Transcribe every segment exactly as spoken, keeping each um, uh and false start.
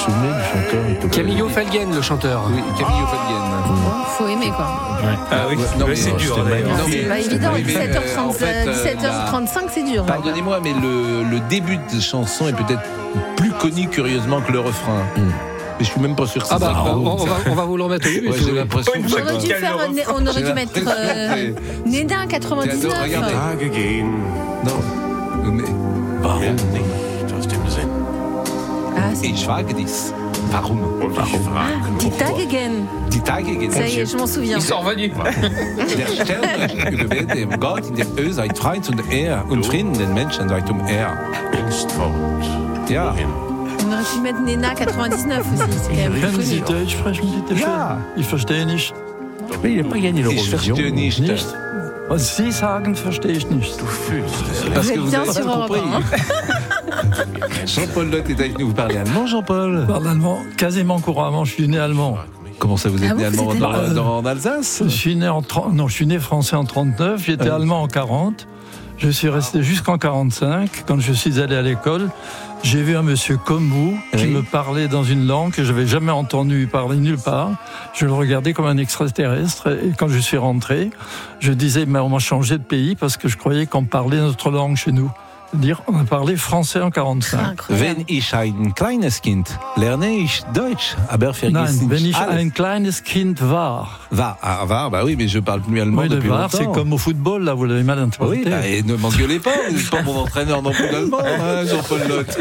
souvenez du chanteur? Il peut pas- Camillo Falguen, le chanteur. Oui, Camillo Falguen. Faut aimer quoi. Ah oui, Non, ouais, mais c'est non, dur. c'était d'ailleurs. pas- non, C'est mais- pas évident. oui, mais, sept heures euh, trente, en fait, euh, sept heures trente-cinq, c'est dur. Pardonnez-moi, mais le, le début de chanson est peut-être plus connu curieusement que le refrain. Mm. Mais je suis même pas sûr que c'est Ah bah, ça. on, on va, on va vous le remettre au début. Ouais, si vous j'ai voulez. l'impression Une que fois On aurait dû Calme faire, le refrain. on aurait J'ai dû mettre l'impression euh, Néda quatre-vingt-dix-neuf. Regardez. Tag again. Non. Mais Warum nicht aus dem Sinn? Ah, c'est ich frage dies. Warum? Und ich frage Die Tag again. Die Tage gehen. Ça y est, je m'en souviens. Ils sont revenus. Der Stern gewählt dem Gott in der Ö seit Freund und Ehr und Frieden den Menschen seit um Ehr. längst fort. Ja. Wohin? On aurait pu mettre Nena quatre-vingt-dix-neuf aussi. C'est quand même Können connu. Sie Deutsch sprechen, bitte schön? Ja. Ich verstehe nicht. Mais il n'a pas gagné Ich l'Eurovision. verstehe nicht. Nicht? Was Sie sagen, verstehe ich nicht. Du fühlst es. Parce Vous que êtes vous bien avez sur pas Europe compris. un, hein. Jean-Paul Lotte est avec nous. Vous parlez allemand, Jean-Paul? Je parle allemand quasiment couramment. Je suis né allemand. Comment ça, vous êtes Ah né bon, allemand vous êtes dans, allemand dans- en Alsace? Je suis né en trente non, je suis né français en trente-neuf. J'étais Ah oui. allemand en quarante. Je suis resté jusqu'en quarante-cinq. Quand je suis allé à l'école, j'ai vu un monsieur comme vous qui Oui. me parlait dans une langue que je n'avais jamais entendu parler nulle part. Je le regardais comme un extraterrestre. Et quand je suis rentré, je disais, mais on m'a changé de pays parce que je croyais qu'on parlait notre langue chez nous. C'est-à-dire, on a parlé français en quarante-cinq. Incroyable. Wenn ich ein kleines Kind lerne ich Deutsch, aber vergiss Nein, wenn nicht ich alles. ein kleines Kind war. Va, ah, va, bah oui, mais je parle plus allemand Oui, le depuis var, longtemps. c'est comme au football, là, vous l'avez mal interprété. Oui, bah, et ne m'engueulez pas, vous n'êtes pas mon entraîneur non plus d'allemand, hein, Jean-Paul Lotte.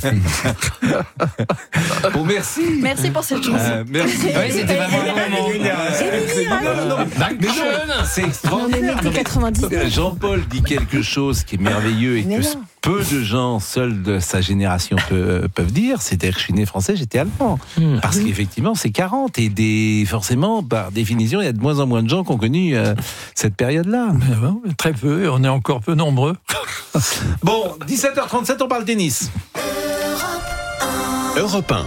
Bon, merci. Merci pour cette chanson. Euh, merci. Oui, c'était vraiment un moment. Non, non, non. Mais non, c'est On est extraordinaire. né quatre-vingt-dix-neuf. Jean-Paul dit quelque chose qui est merveilleux et Mais que non. peu de gens seuls de sa génération peut- peuvent dire, c'est-à-dire que je suis né français, j'étais allemand. Parce qu'effectivement, c'est quarante et des, forcément, par définition, il y a de moins en moins de gens qui ont connu euh, cette période-là. Mais bon, très peu, et on est encore peu nombreux. Bon, dix-sept heures trente-sept, on parle tennis. Europe un.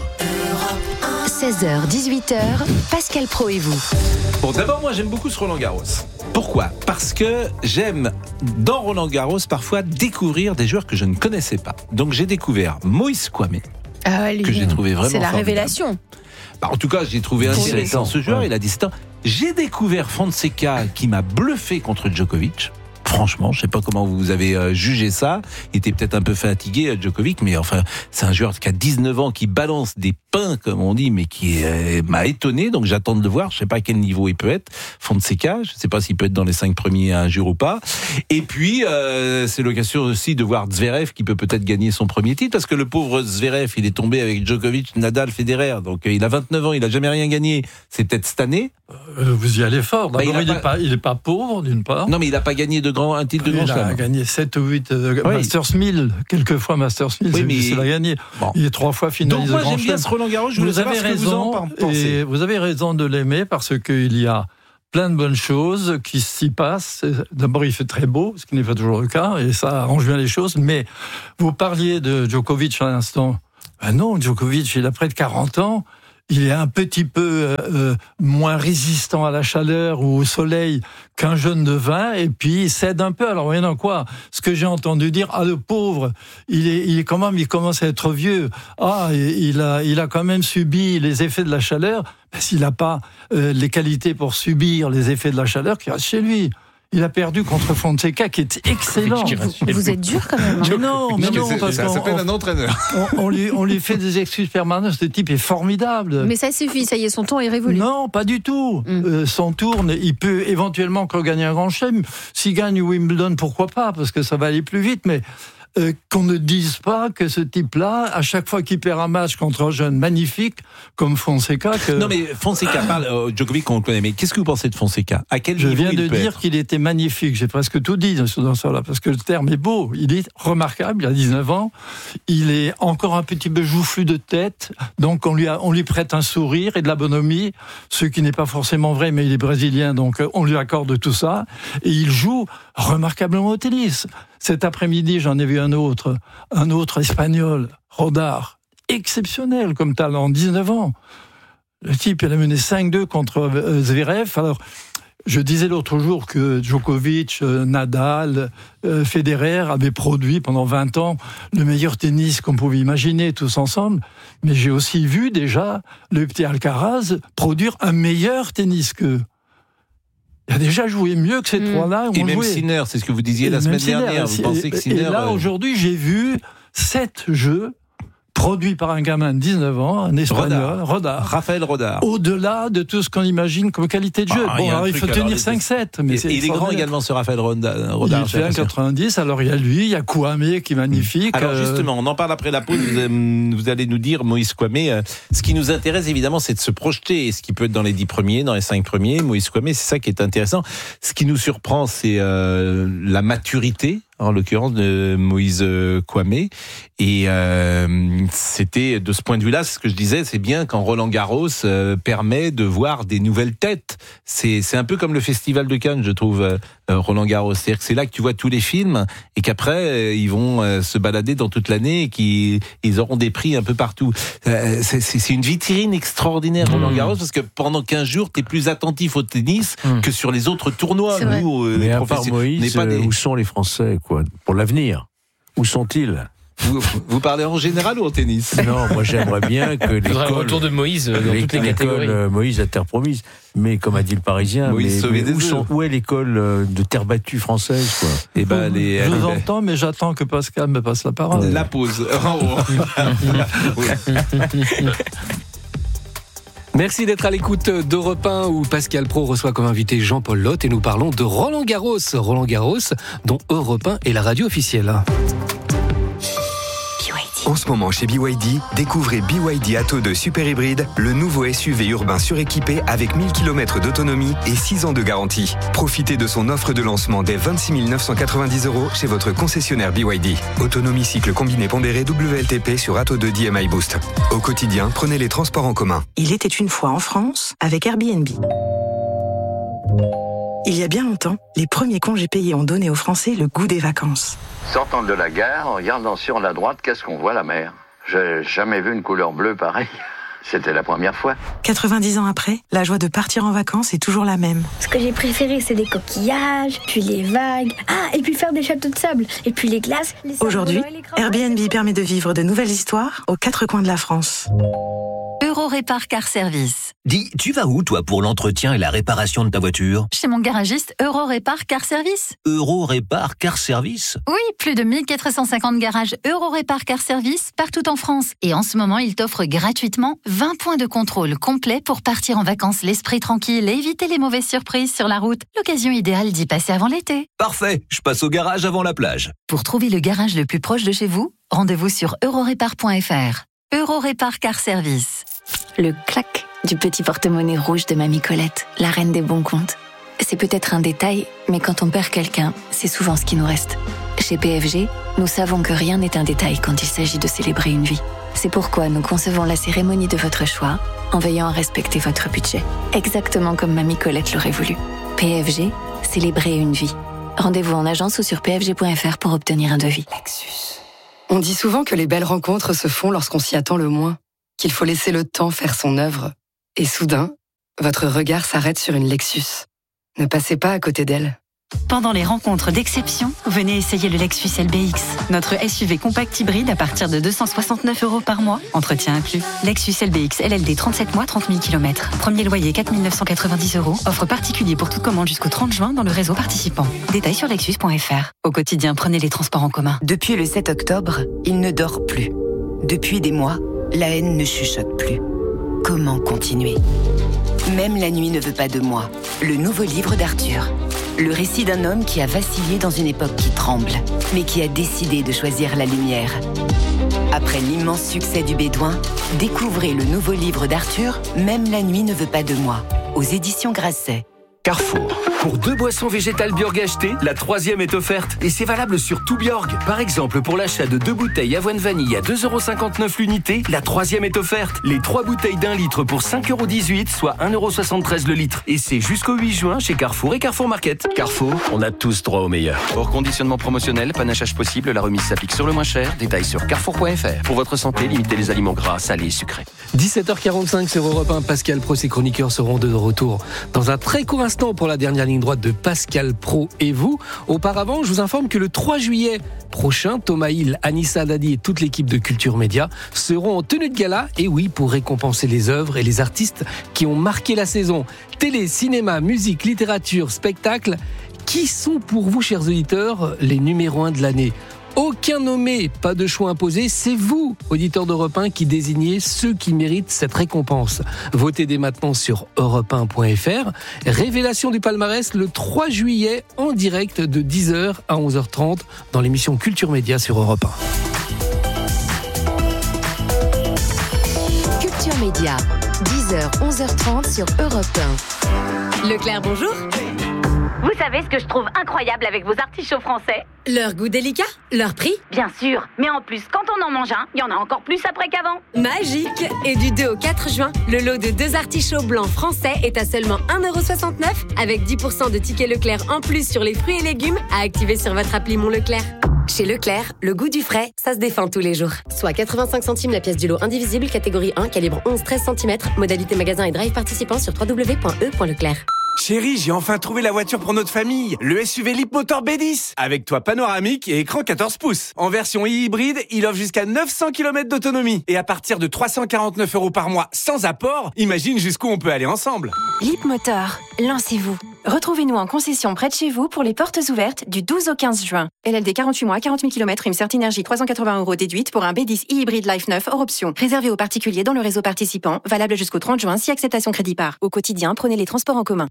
seize heures dix-huit heures, Pascal Pro et vous. Bon, d'abord, moi, j'aime beaucoup ce Roland Garros. Pourquoi ? Parce que j'aime, dans Roland Garros, parfois découvrir des joueurs que je ne connaissais pas. Donc, j'ai découvert Moïse Kouamé, Ah ouais, lui, que j'ai trouvé vraiment c'est la formidable. révélation. Bah, en tout cas, j'ai trouvé Pour intéressant les- ce joueur, ouais. il a dix-sept ans. J'ai découvert Fonseca qui m'a bluffé contre Djokovic. Franchement, je sais pas comment vous avez euh, jugé ça. Il était peut-être un peu fatigué, euh, Djokovic, mais enfin, c'est un joueur qui a dix-neuf ans, qui balance des pains, comme on dit, mais qui euh, m'a étonné. Donc, j'attends de le voir. Je sais pas à quel niveau il peut être. Fonseca, je sais pas s'il peut être dans les cinq premiers un jour ou pas. Et puis, euh, c'est l'occasion aussi de voir Zverev qui peut peut-être gagner son premier titre, parce que le pauvre Zverev, il est tombé avec Djokovic, Nadal, Federer. Donc, euh, il a vingt-neuf ans, il a jamais rien gagné. C'est peut-être cette année. Euh, Vous y allez fort. D'abord, Bah, il il a n'est pas- pas... il est pas pauvre, d'une part. Non, mais il a pas gagné de grand, un titre de grand Il a chelem. gagné sept ou huit euh, Oui. Masters mille, quelquefois Masters mille, Oui, c'est mais- difficile à gagner. Bon. Il est trois fois Donc, finaliste moi, de Grand j'aime bien Chelem. ce Roland Garros. Je voulais Vous savoir avez ce que vous en raison, pensez. et vous avez raison de l'aimer parce qu'il y a plein de bonnes choses qui s'y passent. D'abord, il fait très beau, ce qui n'est pas toujours le cas, et ça arrange bien les choses. Mais vous parliez de Djokovic à l'instant. Ben non, Djokovic, il a près de quarante ans. Il est un petit peu euh, moins résistant à la chaleur ou au soleil qu'un jeune de vingt, et puis il cède un peu. Alors, voyons quoi, ce que j'ai entendu dire, ah, le pauvre, il est, il est quand même, il commence à être vieux. Ah, il a, il a quand même subi les effets de la chaleur. Ben, s'il n'a pas euh, les qualités pour subir les effets de la chaleur, qu'il reste chez lui. Il a perdu contre Fonseca, qui est excellent. Vous, vous êtes dur quand même. Hein. Mais non, mais non, parce ça qu'on s'appelle un entraîneur. on, on lui, on lui fait des excuses permanentes. Ce type est formidable. Mais ça suffit, ça y est, son temps est révolu. Non, pas du tout. Mm. Euh, son tourne, il peut éventuellement encore gagner un grand chelem. S'il gagne Wimbledon, pourquoi pas, parce que ça va aller plus vite, mais euh, qu'on ne dise pas que ce type-là, à chaque fois qu'il perd un match contre un jeune magnifique comme Fonseca, que Non, mais Fonseca parle, euh, Djokovic, on le connaît, mais qu'est-ce que vous pensez de Fonseca ? À quel je niveau viens il de peut dire être ? qu'il était magnifique. J'ai presque tout dit dans ça là, parce que le terme est beau. Il est remarquable. Il a dix-neuf ans. Il est encore un petit peu joufflu de tête. Donc on lui a, on lui prête un sourire et de la bonhomie, ce qui n'est pas forcément vrai, mais il est brésilien, donc on lui accorde tout ça. Et il joue remarquablement au tennis. Cet après-midi, j'en ai vu un autre, un autre espagnol, Rodar, exceptionnel comme talent, dix-neuf ans. Le type, il a mené cinq deux contre Zverev. Alors, Je disais l'autre jour que Djokovic, euh, Nadal, euh, Federer avaient produit pendant vingt ans le meilleur tennis qu'on pouvait imaginer tous ensemble. Mais j'ai aussi vu déjà le petit Alcaraz produire un meilleur tennis qu'eux. Il a déjà joué mieux que ces mmh. trois-là. Et ont même joué. Sinner, c'est ce que vous disiez Et la semaine Sinner, dernière. Vous pensez que Sinner... Et là, euh... aujourd'hui, j'ai vu sept jeux produit par un gamin de dix-neuf ans, un espagnol, Rodar. Raphaël Rodar. Au-delà de tout ce qu'on imagine comme qualité de jeu. Ah, bon, il, alors il faut truc, tenir alors, cinq sept. Mais et, c'est et il est grand également, ce Raphaël Rodar. Rodar il fait un quatre-vingt-dix, alors il y a lui, il y a Kouamé qui est magnifique. Alors justement, on en parle après la pause, vous, vous allez nous dire, Moïse Kouamé, euh, ce qui nous intéresse évidemment, c'est de se projeter, ce qui peut être dans les dix premiers, dans les cinq premiers. Moïse Kouamé, c'est ça qui est intéressant. Ce qui nous surprend, c'est euh, la maturité, en l'occurrence de Moïse Kouamé. Et euh, c'était de ce point de vue-là, ce que je disais, c'est bien quand Roland Garros euh, permet de voir des nouvelles têtes. C'est, c'est un peu comme le Festival de Cannes, je trouve, euh, Roland Garros. C'est-à-dire que c'est là que tu vois tous les films et qu'après, euh, ils vont euh, se balader dans toute l'année et qu'ils ils auront des prix un peu partout. Euh, c'est, c'est, c'est une vitrine extraordinaire, Roland Garros, parce que pendant quinze jours, tu es plus attentif au tennis mmh. que sur les autres tournois. Nous, euh, mais à part Moïse, pas des... où sont les Français, quoi, pour l'avenir? Où sont-ils? Vous, vous parlez en général ou en tennis? Non, moi j'aimerais bien que l'école... un retour de Moïse dans toutes les catégories. L'école Moïse, la terre promise. Mais comme a dit le Parisien, Moïse mais, mais où, sont, où est l'école de terre battue française, quoi? Et ben, les, Je vous les... entends, mais j'attends que Pascal me passe la parole. La pause. Merci d'être à l'écoute d'Europe un où Pascal Praud reçoit comme invité Jean-Paul Lotte et nous parlons de Roland Garros. Roland Garros, dont Europe un est la radio officielle. En ce moment chez B Y D, découvrez B Y D Atto deux Super Hybride, le nouveau S U V urbain suréquipé avec mille kilomètres d'autonomie et six ans de garantie. Profitez de son offre de lancement dès vingt-six mille neuf cent quatre-vingt-dix euros chez votre concessionnaire B Y D. Autonomie cycle combiné pondéré W L T P sur Atto deux D M I Boost. Au quotidien, prenez les transports en commun. Il était une fois en France avec Airbnb. Il y a bien longtemps, les premiers congés payés ont donné aux Français le goût des vacances. Sortant de la gare, en regardant sur la droite, qu'est-ce qu'on voit? La mer. J'ai jamais vu une couleur bleue pareille. C'était la première fois. quatre-vingt-dix ans après, la joie de partir en vacances est toujours la même. Ce que j'ai préféré, c'est les coquillages, puis les vagues, ah, et puis faire des châteaux de sable, et puis les glaces. Les Aujourd'hui, Airbnb permet de vivre de nouvelles histoires aux quatre coins de la France. Eurorépar Car Service. Dis, tu vas où, toi, pour l'entretien et la réparation de ta voiture? Chez mon garagiste Eurorépar Car Service. Eurorépar Car Service? Oui, plus de mille quatre cent cinquante garages Eurorépar Car Service partout en France. Et en ce moment, il t'offre gratuitement vingt points de contrôle complets pour partir en vacances l'esprit tranquille et éviter les mauvaises surprises sur la route. L'occasion idéale d'y passer avant l'été. Parfait, je passe au garage avant la plage. Pour trouver le garage le plus proche de chez vous, rendez-vous sur eurorépar point f r. Eurorépar Car Service. Le clac du petit porte-monnaie rouge de Mamie Colette, la reine des bons comptes. C'est peut-être un détail, mais quand on perd quelqu'un, c'est souvent ce qui nous reste. Chez P F G, nous savons que rien n'est un détail quand il s'agit de célébrer une vie. C'est pourquoi nous concevons la cérémonie de votre choix en veillant à respecter votre budget. Exactement comme Mamie Colette l'aurait voulu. P F G, célébrer une vie. Rendez-vous en agence ou sur p f g point f r pour obtenir un devis. Lexus. On dit souvent que les belles rencontres se font lorsqu'on s'y attend le moins, qu'il faut laisser le temps faire son œuvre. Et soudain, votre regard s'arrête sur une Lexus. Ne passez pas à côté d'elle. Pendant les rencontres d'exception, venez essayer le Lexus L B X. Notre S U V compact hybride à partir de deux cent soixante-neuf euros par mois, entretien inclus. Lexus L B X L L D trente-sept mois, trente mille kilomètres. Premier loyer quatre mille neuf cent quatre-vingt-dix euros. Offre particulier pour toute commande jusqu'au trente juin dans le réseau participant. Détails sur lexus point f r. Au quotidien, prenez les transports en commun. Depuis le sept octobre, il ne dort plus. Depuis des mois, la haine ne chuchote plus. Comment continuer? Même la nuit ne veut pas de moi. Le nouveau livre d'Arthur. Le récit d'un homme qui a vacillé dans une époque qui tremble, mais qui a décidé de choisir la lumière. Après l'immense succès du Bédouin, découvrez le nouveau livre d'Arthur, Même la nuit ne veut pas de moi, aux éditions Grasset. Carrefour. Pour deux boissons végétales Bjorg achetées, la troisième est offerte. Et c'est valable sur tout Bjorg. Par exemple, pour l'achat de deux bouteilles avoine vanille à deux euros cinquante-neuf l'unité, la troisième est offerte. Les trois bouteilles d'un litre pour cinq euros dix-huit, soit un euro soixante-treize le litre. Et c'est jusqu'au huit juin chez Carrefour et Carrefour Market. Carrefour, on a tous droit au meilleur. Hors conditionnement promotionnel, panachage possible, la remise s'applique sur le moins cher. Détails sur carrefour point f r. Pour votre santé, limitez les aliments gras, salés et sucrés. dix-sept heures quarante-cinq sur Europe un. Pascal Pro, ses chroniqueurs seront de retour dans un très court instant pour la dernière ligne droite de Pascal Pro et vous. Auparavant, je vous informe que le trois juillet prochain, Thomas Hill, Anissa Dadi et toute l'équipe de Culture Média seront en tenue de gala, et oui, pour récompenser les œuvres et les artistes qui ont marqué la saison. Télé, cinéma, musique, littérature, spectacle. Qui sont pour vous, chers auditeurs, les numéros un de l'année ? Aucun nommé, pas de choix imposé, c'est vous, auditeurs d'Europe un, qui désignez ceux qui méritent cette récompense. Votez dès maintenant sur europe un point f r. Révélation du palmarès le trois juillet en direct de dix heures à onze heures trente dans l'émission Culture Média sur Europe un. Culture Média, dix heures, onze heures trente sur Europe un. Leclerc, bonjour. Vous savez ce que je trouve incroyable avec vos artichauts français ? Leur goût délicat ? Leur prix ? Bien sûr, mais en plus, quand on en mange un, il y en a encore plus après qu'avant. Magique ! Et du deux au quatre juin, le lot de deux artichauts blancs français est à seulement un euro soixante-neuf avec dix pour cent de tickets Leclerc en plus sur les fruits et légumes à activer sur votre appli Mon Leclerc. Chez Leclerc, le goût du frais, ça se défend tous les jours. Soit quatre-vingt-cinq centimes la pièce du lot indivisible, catégorie un, calibre onze treize centimètres, modalité magasin et drive participant sur w w w point e point leclerc. Chérie, j'ai enfin trouvé la voiture pour notre famille. Le S U V Leapmotor B dix. Avec toit panoramique et écran quatorze pouces. En version hybride, il offre jusqu'à neuf cents kilomètres d'autonomie. Et à partir de trois cent quarante-neuf euros par mois sans apport, imagine jusqu'où on peut aller ensemble. Leapmotor, lancez-vous. Retrouvez-nous en concession près de chez vous pour les portes ouvertes du douze au quinze juin. L L D quarante-huit mois, quarante mille kilomètres, une Cert Énergie trois cent quatre-vingts euros déduite pour un B dix hybride Life neuf hors option. Réservé aux particuliers dans le réseau participant, valable jusqu'au trente juin si acceptation crédit par. Au quotidien, prenez les transports en commun.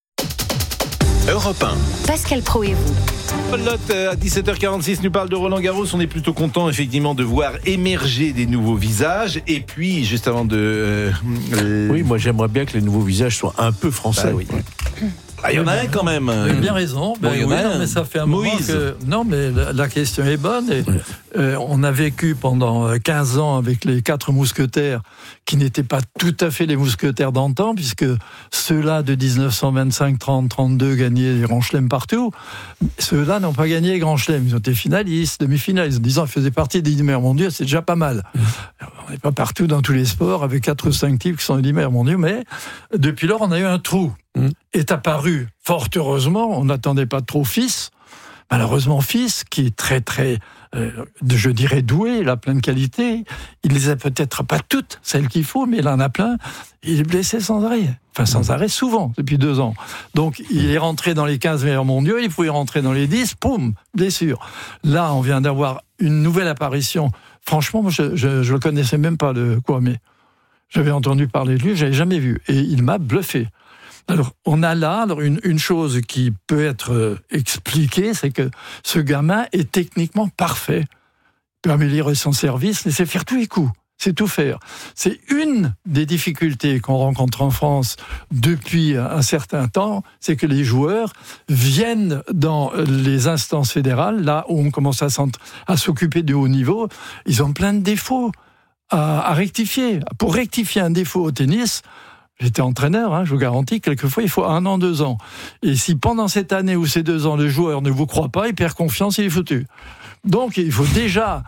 Europe un. Pascal Pro et vous. Paul Lotte, à dix-sept heures quarante-six, nous parle de Roland Garros. On est plutôt content, effectivement, de voir émerger des nouveaux visages. Et puis, juste avant de... Euh, euh... Oui, moi, j'aimerais bien que les nouveaux visages soient un peu français. Bah, oui. Ah, il y en a un quand même. Vous avez bien raison. Ben, bon, oui, non, mais ça fait un Moïse. moment que... Non, mais la, la question est bonne. Et, ouais. euh, on a vécu pendant quinze ans avec les quatre mousquetaires, qui n'étaient pas tout à fait les mousquetaires d'antan, puisque ceux-là de dix-neuf cent vingt-cinq, trente, trente-deux gagnaient les Grands Chelems partout. Ceux-là n'ont pas gagné les Grands Chelems. Ils ont été finalistes, demi-finalistes. En disant qu'ils faisaient partie des dix meilleurs mondiaux, c'est déjà pas mal. Mmh. On n'est pas partout dans tous les sports avec quatre ou cinq types qui sont les dix meilleurs mondiaux, mais depuis lors, on a eu un trou. Mmh. Est apparu, fort heureusement, on n'attendait pas trop Fils, malheureusement Fils, qui est très très, euh, je dirais doué, il a plein de qualités, il les a peut-être pas toutes, celles qu'il faut, mais il en a plein, il est blessé sans arrêt, enfin sans arrêt souvent, depuis deux ans. Donc il est rentré dans les quinze meilleurs mondiaux, il pouvait rentrer dans les dix, poum, blessure. Là, on vient d'avoir une nouvelle apparition, franchement, je ne le connaissais même pas, le Kwame. J'avais entendu parler de lui, je l'avais jamais vu, et il m'a bluffé. Alors, on a là alors une, une chose qui peut être euh, expliquée, c'est que ce gamin est techniquement parfait. Il peut améliorer son service, laisser faire tous les coups, c'est tout faire. C'est une des difficultés qu'on rencontre en France depuis un certain temps, c'est que les joueurs viennent dans les instances fédérales, là où on commence à, à s'occuper du haut niveau, ils ont plein de défauts à, à rectifier. Pour rectifier un défaut au tennis, j'étais entraîneur, hein, je vous garantis, quelquefois il faut un an, deux ans. Et si pendant cette année ou ces deux ans, le joueur ne vous croit pas, il perd confiance, il est foutu. Donc il faut déjà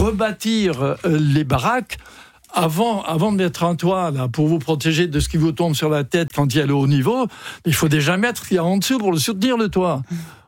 rebâtir les baraques avant, avant de mettre un toit là, pour vous protéger de ce qui vous tombe sur la tête quand il y a le haut niveau. Il faut déjà mettre ce qu'il y a en dessous pour le soutenir, le toit.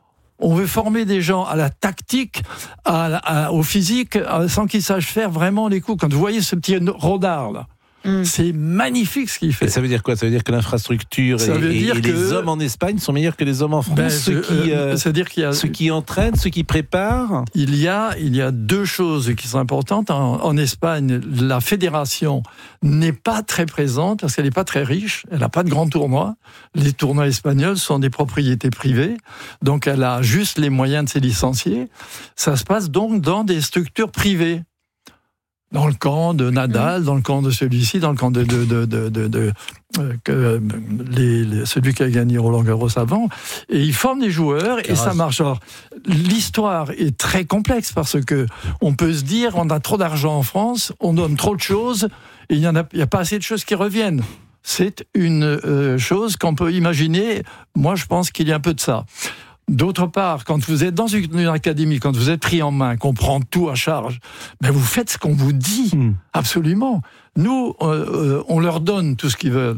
On veut former des gens à la tactique, à, à, au physique, à, sans qu'ils sachent faire vraiment les coups. Quand vous voyez ce petit rodard là, Mmh. c'est magnifique ce qu'il fait. Et ça veut dire quoi ? Ça veut dire que l'infrastructure et, et, et que... les hommes en Espagne sont meilleurs que les hommes en France. Ben, ceux, je, qui, euh, c'est-à-dire qu'il y a... ceux qui entraînent, ceux qui préparent. Il y a, il y a deux choses qui sont importantes. En, en Espagne, la fédération n'est pas très présente parce qu'elle n'est pas très riche. Elle n'a pas de grands tournois. Les tournois espagnols sont des propriétés privées. Donc elle a juste les moyens de ses licenciés. Ça se passe donc dans des structures privées. dans le camp de Nadal, mmh. dans le camp de celui-ci, dans le camp de, de, de, de, de, de euh, que, les, les, celui qui a gagné Roland Garros avant. Et ils forment des joueurs Carrage. Et ça marche. Alors, l'histoire est très complexe parce que on peut se dire on a trop d'argent en France, on donne trop de choses et il n'y a, a pas assez de choses qui reviennent. C'est une euh, chose qu'on peut imaginer. Moi, je pense qu'il y a un peu de ça. D'autre part, quand vous êtes dans une, une académie, quand vous êtes pris en main, qu'on prend tout à charge, ben vous faites ce qu'on vous dit, mmh. absolument. Nous, euh, on leur donne tout ce qu'ils veulent.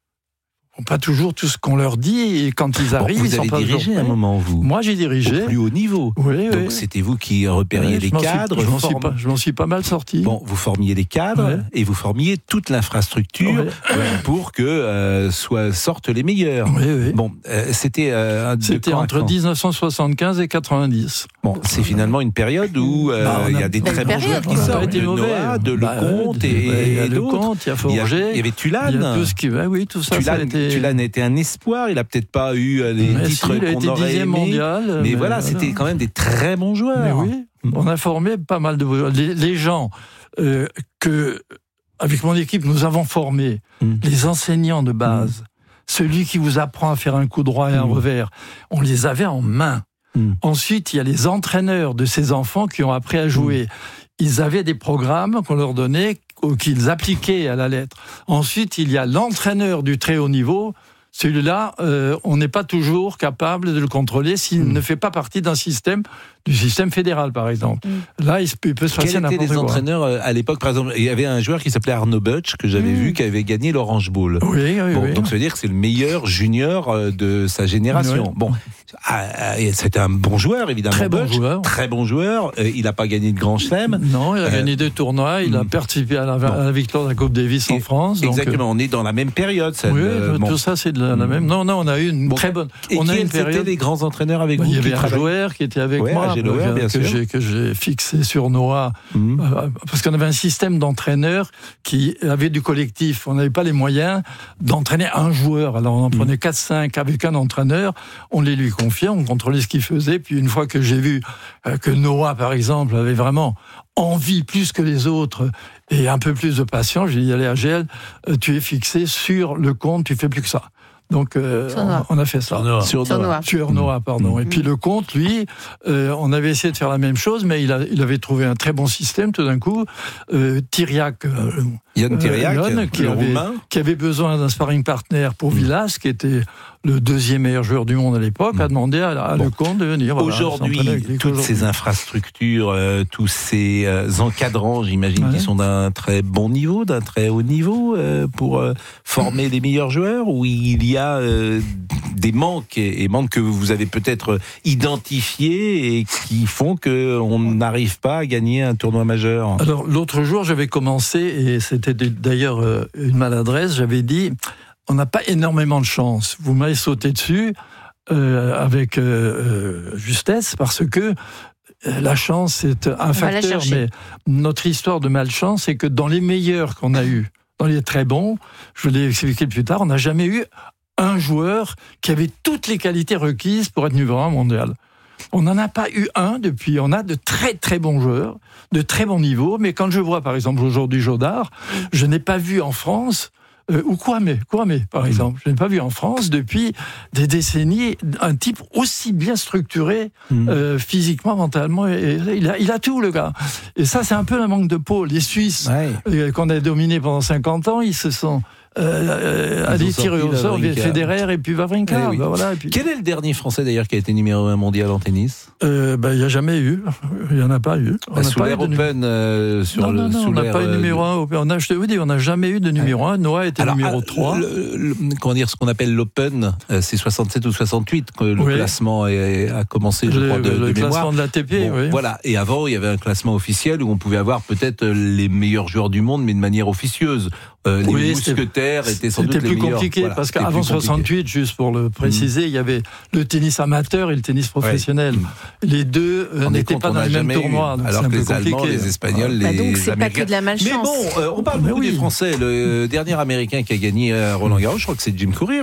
Pas toujours tout ce qu'on leur dit, et quand ils arrivent, bon, vous ils sont avez pas dirigé à un moment, vous. Moi, j'ai dirigé. Au plus haut niveau. Oui, Donc, oui. c'était vous qui repériez oui, les cadres. Suis, je, m'en form... suis pas, je m'en suis pas mal sorti. Bon, vous formiez les cadres, oui. et vous formiez toute l'infrastructure oui. pour que euh, soient, sortent les meilleurs. Oui, oui. Bon, euh, c'était euh, un C'était entre dix-neuf cent soixante-quinze et quatre-vingt-dix. Bon, c'est finalement une période où euh, bah, il y a des très bons joueurs qui sortent. De Noah, de Lecomte et d'autres. Il y a Forger. Il y avait Tulane. Il y a tout ce qui, oui, tout ça. Tulane était un espoir. Il a peut-être pas eu les mais titres si, qu'on aurait aimé, mondial, mais, mais voilà, c'était voilà. quand même des très bons joueurs. Mais oui, on a formé pas mal de les, les gens euh, que, avec mon équipe, nous avons formés, mm. les enseignants de base, mm. celui qui vous apprend à faire un coup droit et un mm. revers, on les avait en main. Mm. Ensuite, il y a les entraîneurs de ces enfants qui ont appris à jouer. Mm. Ils avaient des programmes qu'on leur donnait, qu'ils appliquaient à la lettre. Ensuite, il y a l'entraîneur du très haut niveau. Celui-là, euh, on n'est pas toujours capable de le contrôler s'il mmh. ne fait pas partie d'un système, du système fédéral, par exemple. Mmh. Là, il, il peut se passer n'importe quoi. Quels étaient les entraîneurs à l'époque, par exemple? Il y avait un joueur qui s'appelait Arnaud Butch, que j'avais mmh. vu, qui avait gagné l'Orange Bowl. Oui, oui, bon, oui. Donc ça veut dire que c'est le meilleur junior de sa génération. Oui. Bon, ah, c'était un bon joueur, évidemment. Très bon Butch, joueur. Très bon joueur. Euh, il n'a pas gagné de grand chelem. Non, il a euh, gagné deux tournois. Il mmh. a participé à la, à la victoire de la Coupe Davis en France. Exactement, donc, on est dans la même période. Ça, oui, euh, tout bon. ça, c'est de la, la même. Non, non, on a eu une bon. très bonne. Et on qui a une période. C'était les grands entraîneurs avec bah, vous? Il y avait un joueur qui était avec ouais, moi, Loer, bien que, sûr. J'ai, que j'ai fixé sur Noah, mmh. euh, parce qu'on avait un système d'entraîneurs qui avait du collectif. On n'avait pas les moyens d'entraîner un joueur. Alors on en prenait quatre cinq avec un entraîneur, on les lui confiait, on contrôlait ce qu'il faisait. Puis une fois que j'ai vu euh, que Noah, par exemple, avait vraiment envie plus que les autres et un peu plus de patience, j'ai dit, allez à G L, euh, tu es fixé sur le compte, tu fais plus que ça. Donc, euh, on, on a fait ça. Sur Noah. Sur Noah. Sur Noah, pardon. Mmh. Et puis le compte, lui, euh, on avait essayé de faire la même chose, mais il, a, il avait trouvé un très bon système tout d'un coup. Euh, Thiriac, euh, Yann Thiriac, euh, qui, avait, qui avait besoin d'un sparring partner pour mmh. Villas, qui était le deuxième meilleur joueur du monde à l'époque, mmh. a demandé à, à bon. Lecomte de venir. Voilà, aujourd'hui, toutes aujourd'hui. ces infrastructures, euh, tous ces euh, encadrants, j'imagine, ouais. qui sont d'un très bon niveau, d'un très haut niveau, euh, pour euh, former mmh. les meilleurs joueurs, ou il y a Euh, des manques et, et manques que vous avez peut-être identifiés et qui font qu'on n'arrive pas à gagner un tournoi majeur. Alors l'autre jour j'avais commencé, et c'était d'ailleurs une maladresse, j'avais dit on n'a pas énormément de chance, vous m'avez sauté dessus euh, avec euh, justesse, parce que la chance c'est un facteur, mais notre histoire de malchance c'est que dans les meilleurs qu'on a eu, dans les très bons, je vais l'expliquer plus tard, on n'a jamais eu un joueur qui avait toutes les qualités requises pour être numéro un mondial. On n'en a pas eu un depuis. On a de très très bons joueurs, de très bons niveaux, mais quand je vois par exemple aujourd'hui Jodard, je n'ai pas vu en France, euh, ou Kwame, Kwame par exemple, je n'ai pas vu en France depuis des décennies un type aussi bien structuré mmh. euh, physiquement, mentalement, et, et, il, a, il a tout le gars. Et ça c'est un peu un manque de peau. Les Suisses ouais. euh, qu'on a dominés pendant cinquante ans, ils se sont Euh, aller tirer au sort Federer et puis Wawrinka. Eh oui. bah voilà, et puis... Quel est le dernier Français d'ailleurs qui a été numéro un mondial en tennis? euh, bah, il n'y a jamais eu. Il n'y en a pas eu. Bah, sous l'ère Open euh, sur non, le, non, non, on n'a pas eu de numéro un. On a, je te vous dis, on n'a jamais eu de numéro un. Noah était Alors, numéro trois. Le, le, comment dire, ce qu'on appelle l'Open, euh, c'est soixante-sept ou soixante-huit que le oui. classement est, a commencé, je le, crois, de, le de classement mémoire. de l'A T P, bon, oui. Voilà. Et avant, il y avait un classement officiel où on pouvait avoir peut-être les meilleurs joueurs du monde, mais de manière officieuse. Euh, les oui, mousquetaires étaient sans doute les meilleurs. C'était plus compliqué, voilà, parce qu'avant soixante-huit, juste pour le préciser, mmh. il y avait le tennis amateur et le tennis professionnel. Ouais. Les deux euh, n'étaient pas dans le même tournoi. Donc alors que les Allemands, les Espagnols, bah les donc c'est Américains. Pas que de la malchance. Mais bon, euh, on parle beaucoup oui. des Français. Le dernier Américain qui a gagné Roland Garros, je crois que c'est Jim Courier. Hein.